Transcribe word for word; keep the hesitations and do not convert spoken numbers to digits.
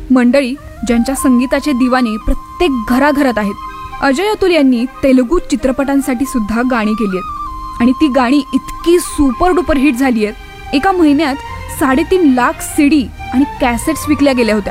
मंडळी ज्यांच्या संगीताचे दिवाने प्रत्येक घराघरात आहेत. अजय अतुल यांनी तेलुगू चित्रपटांसाठी सुद्धा गाणी केली आहेत आणि ती गाणी इतकी सुपर डुपर हिट झाली आहेत. एका महिन्यात साडेतीन लाख सीडी आणि कॅसेट्स विकल्या गेल्या होत्या.